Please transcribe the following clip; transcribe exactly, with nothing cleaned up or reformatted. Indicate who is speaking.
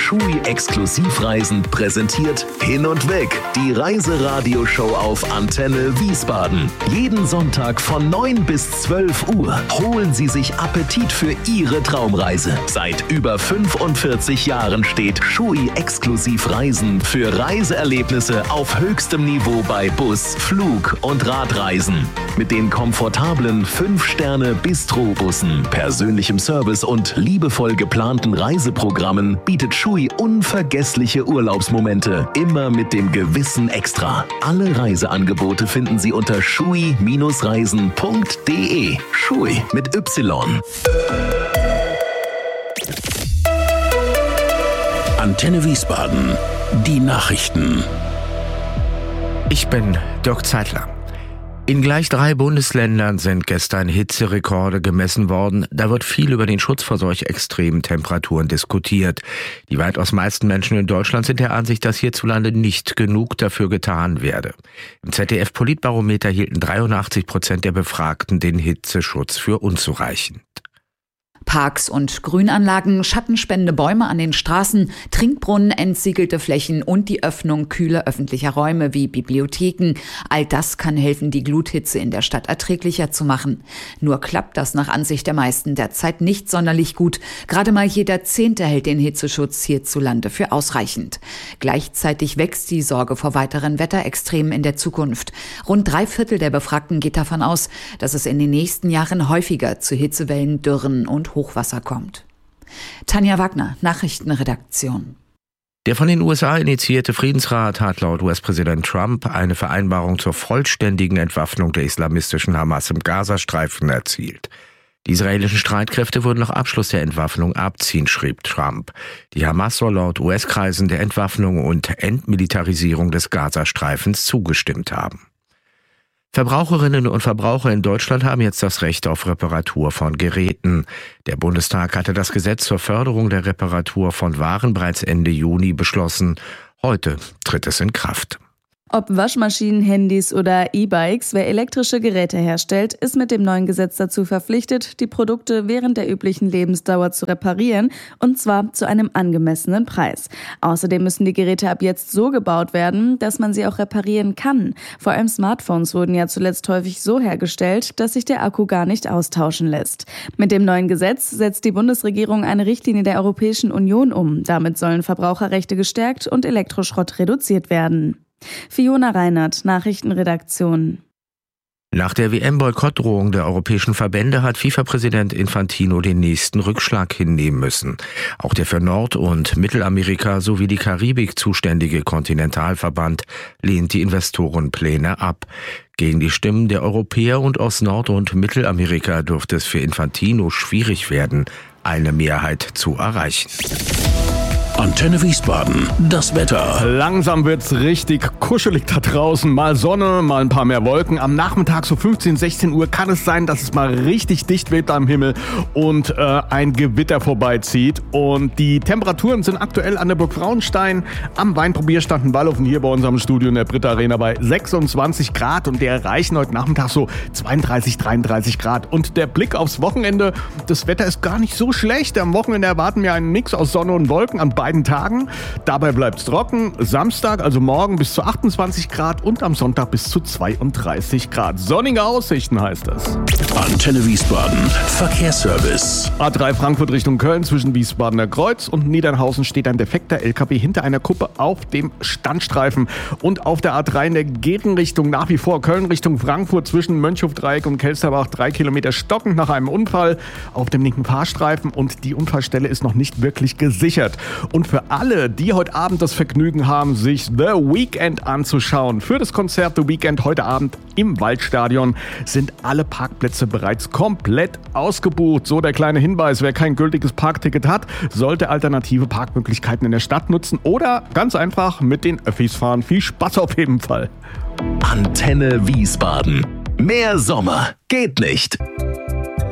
Speaker 1: Schui Exklusivreisen präsentiert Hin und Weg, die Reiseradioshow auf Antenne Wiesbaden. Jeden Sonntag von neun bis zwölf Uhr holen Sie sich Appetit für Ihre Traumreise. Seit über fünfundvierzig Jahren steht Schui Exklusivreisen für Reiseerlebnisse auf höchstem Niveau bei Bus, Flug und Radreisen. Mit den komfortablen fünf Sterne Bistro-Bussen, persönlichem Service und liebevoll geplanten Reiseprogrammen bietet Schui unvergessliche Urlaubsmomente, immer mit dem gewissen Extra. Alle Reiseangebote finden Sie unter schui Reisen punkt de. Schui mit Y.
Speaker 2: Antenne Wiesbaden. Die Nachrichten.
Speaker 3: Ich bin Dirk Zeitler. In gleich drei Bundesländern sind gestern Hitzerekorde gemessen worden. Da wird viel über den Schutz vor solch extremen Temperaturen diskutiert. Die weitaus meisten Menschen in Deutschland sind der Ansicht, dass hierzulande nicht genug dafür getan werde. Im Z D F-Politbarometer hielten dreiundachtzig Prozent der Befragten den Hitzeschutz für unzureichend.
Speaker 4: Parks und Grünanlagen, schattenspendende Bäume an den Straßen, Trinkbrunnen, entsiegelte Flächen und die Öffnung kühler öffentlicher Räume wie Bibliotheken. All das kann helfen, die Gluthitze in der Stadt erträglicher zu machen. Nur klappt das nach Ansicht der meisten derzeit nicht sonderlich gut. Gerade mal jeder Zehnte hält den Hitzeschutz hierzulande für ausreichend. Gleichzeitig wächst die Sorge vor weiteren Wetterextremen in der Zukunft. Rund drei Viertel der Befragten geht davon aus, dass es in den nächsten Jahren häufiger zu Hitzewellen, Dürren und Hochwasser kommt. Tanja Wagner, Nachrichtenredaktion.
Speaker 3: Der von den U S A initiierte Friedensrat hat laut U S-Präsident Trump eine Vereinbarung zur vollständigen Entwaffnung der islamistischen Hamas im Gazastreifen erzielt. Die israelischen Streitkräfte würden nach Abschluss der Entwaffnung abziehen, schrieb Trump. Die Hamas soll laut U S-Kreisen der Entwaffnung und Entmilitarisierung des Gazastreifens zugestimmt haben. Verbraucherinnen und Verbraucher in Deutschland haben jetzt das Recht auf Reparatur von Geräten. Der Bundestag hatte das Gesetz zur Förderung der Reparatur von Waren bereits Ende Juni beschlossen. Heute tritt es in Kraft.
Speaker 5: Ob Waschmaschinen, Handys oder E-Bikes, wer elektrische Geräte herstellt, ist mit dem neuen Gesetz dazu verpflichtet, die Produkte während der üblichen Lebensdauer zu reparieren, und zwar zu einem angemessenen Preis. Außerdem müssen die Geräte ab jetzt so gebaut werden, dass man sie auch reparieren kann. Vor allem Smartphones wurden ja zuletzt häufig so hergestellt, dass sich der Akku gar nicht austauschen lässt. Mit dem neuen Gesetz setzt die Bundesregierung eine Richtlinie der Europäischen Union um. Damit sollen Verbraucherrechte gestärkt und Elektroschrott reduziert werden. Fiona Reinert, Nachrichtenredaktion.
Speaker 3: Nach der W M-Boykottdrohung der europäischen Verbände hat FIFA-Präsident Infantino den nächsten Rückschlag hinnehmen müssen. Auch der für Nord- und Mittelamerika sowie die Karibik zuständige Kontinentalverband lehnt die Investorenpläne ab. Gegen die Stimmen der Europäer und aus Nord- und Mittelamerika dürfte es für Infantino schwierig werden, eine Mehrheit zu erreichen.
Speaker 2: Antenne Wiesbaden, das Wetter.
Speaker 6: Langsam wird's richtig kuschelig da draußen. Mal Sonne, mal ein paar mehr Wolken. Am Nachmittag so fünfzehn, sechzehn Uhr kann es sein, dass es mal richtig dicht wird am Himmel und äh, ein Gewitter vorbeizieht. Und die Temperaturen sind aktuell an der Burg Frauenstein am Weinprobierstand in Wallhofen hier bei unserem Studio in der Britta Arena bei sechsundzwanzig Grad. Und der erreichen heute Nachmittag so zweiunddreißig, dreiunddreißig Grad. Und der Blick aufs Wochenende, das Wetter ist gar nicht so schlecht. Am Wochenende erwarten wir einen Mix aus Sonne und Wolken an beiden Tagen. Dabei bleibt es trocken. Samstag, also morgen, bis zu achtundzwanzig Grad und am Sonntag bis zu zweiunddreißig Grad. Sonnige Aussichten heißt das.
Speaker 2: Antenne Wiesbaden, Verkehrsservice.
Speaker 6: A drei Frankfurt Richtung Köln zwischen Wiesbadener Kreuz und Niedernhausen steht ein defekter L K W hinter einer Kuppe auf dem Standstreifen. Und auf der A drei in der Gegenrichtung nach wie vor Köln Richtung Frankfurt zwischen Mönchhofdreieck und Kelsterbach drei Kilometer stockend nach einem Unfall auf dem linken Fahrstreifen und die Unfallstelle ist noch nicht wirklich gesichert. Und für alle, die heute Abend das Vergnügen haben, sich The Weeknd anzuschauen, für das Konzert The Weeknd heute Abend im Waldstadion sind alle Parkplätze bereits komplett ausgebucht. So der kleine Hinweis, wer kein gültiges Parkticket hat, sollte alternative Parkmöglichkeiten in der Stadt nutzen oder ganz einfach mit den Öffis fahren. Viel Spaß auf jeden Fall.
Speaker 1: Antenne Wiesbaden. Mehr Sommer geht nicht.